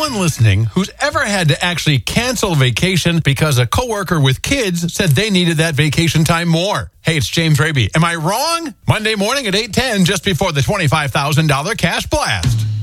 one listening who's ever had to actually cancel a vacation because a coworker with kids said they needed that vacation time more. Hey, it's James Raby. Am I wrong? Monday morning at 8:10, just before the $25,000 cash blast.